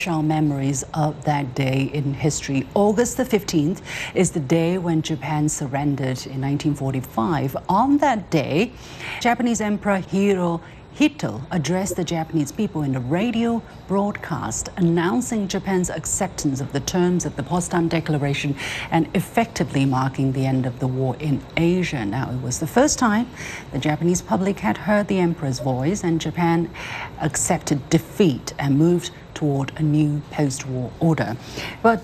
Our memories of that day in history. August the 15th is the day when Japan surrendered in 1945. On that day, Japanese Emperor Hirohito addressed the Japanese people in a radio broadcast announcing Japan's acceptance of the terms of the Potsdam Declaration and effectively marking the end of the war in Asia. Now, it was the first time the Japanese public had heard the emperor's voice, and Japan accepted defeat and moved toward a new post-war order. But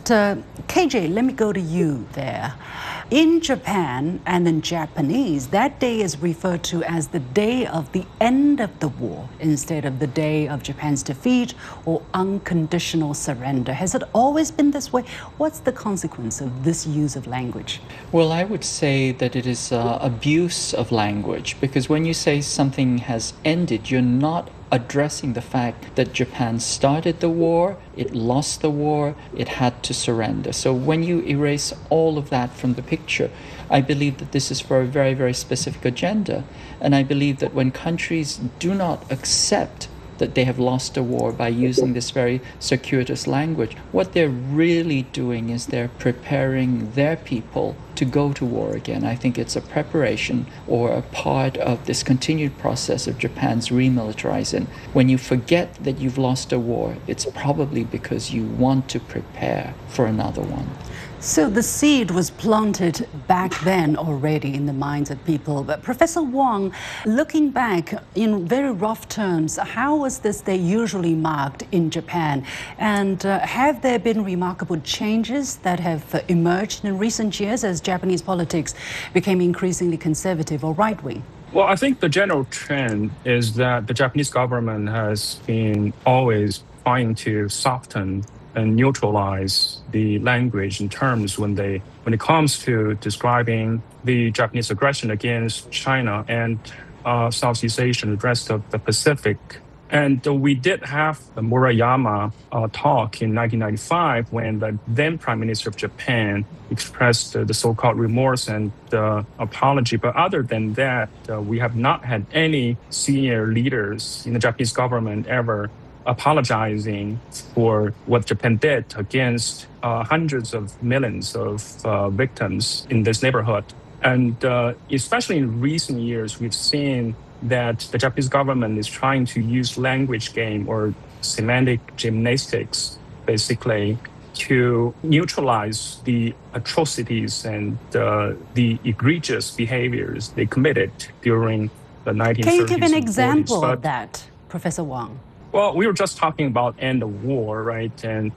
KJ, let me go to you there. In Japan and in Japanese, that day is referred to as the day of the end of the war instead of the day of Japan's defeat or unconditional surrender. Has it always been this way? What's the consequence of this use of language? Well, I would say that it is abuse of language, because when you say something has ended, you're not addressing the fact that Japan started the war, it lost the war, it had to surrender. So when you erase all of that from the picture, I believe that this is for a very, very specific agenda. And I believe that when countries do not accept that they have lost a war by using this very circuitous language, what they're really doing is they're preparing their people to go to war again. I think it's a preparation or a part of this continued process of Japan's remilitarizing. When you forget that you've lost a war, it's probably because you want to prepare for another one. So the seed was planted back then already in the minds of people. But Professor Wang, looking back in very rough terms, how was this day usually marked in Japan? And have there been remarkable changes that have emerged in recent years as Japanese politics became increasingly conservative or right-wing? Well, I think the general trend is that the Japanese government has been always trying to soften and neutralize the language and terms when it comes to describing the Japanese aggression against China and Southeast Asia and the rest of the Pacific. And we did have the Murayama talk in 1995 when the then Prime Minister of Japan expressed the so-called remorse and apology. But other than that, we have not had any senior leaders in the Japanese government ever apologizing for what Japan did against hundreds of millions of victims in this neighborhood. And especially in recent years, we've seen that the Japanese government is trying to use language game or semantic gymnastics, basically, to neutralize the atrocities and the egregious behaviors they committed during the 1930s. Can you give an and example 40s. of that, Professor Wang? Well, we were just talking about end of war, right? And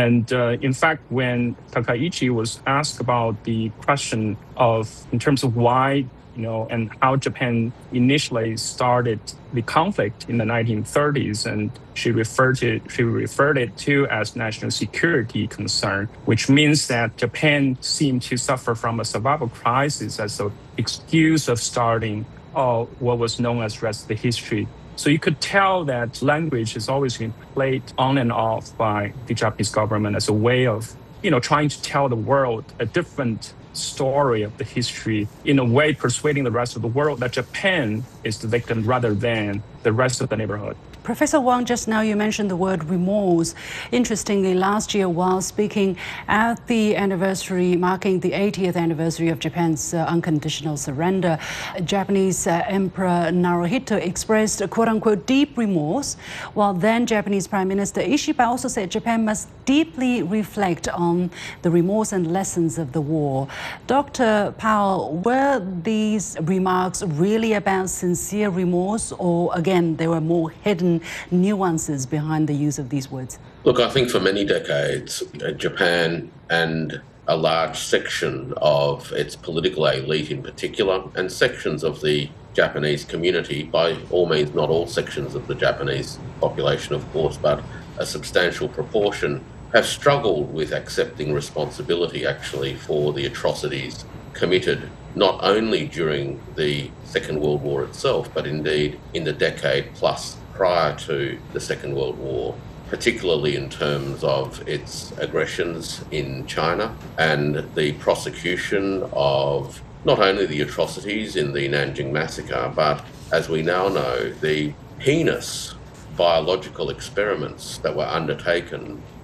in fact, when Takaichi was asked about the question of, in terms of why, and how Japan initially started the conflict in the 1930s, and she referred it to as national security concern, which means that Japan seemed to suffer from a survival crisis as an excuse of starting what was known as rest of the history. So you could tell that language has always been played on and off by the Japanese government as a way of, trying to tell the world a different story of the history, in a way persuading the rest of the world that Japan is the victim rather than the rest of the neighborhood. Professor Wang, just now you mentioned the word remorse. Interestingly, last year, while speaking at the anniversary, marking the 80th anniversary of Japan's unconditional surrender, Japanese Emperor Naruhito expressed a quote-unquote deep remorse, while then Japanese Prime Minister Ishiba also said Japan must deeply reflect on the remorse and lessons of the war. Dr. Powell, were these remarks really about sincere remorse, or again, there were more hidden nuances behind the use of these words? Look, I think for many decades, Japan and a large section of its political elite in particular, and sections of the Japanese community, by all means not all sections of the Japanese population, of course, but a substantial proportion, have struggled with accepting responsibility actually for the atrocities committed not only during the Second World War itself, but indeed in the decade plus prior to the Second World War, particularly in terms of its aggressions in China and the prosecution of not only the atrocities in the Nanjing massacre, but, as we now know, the heinous biological experiments that were undertaken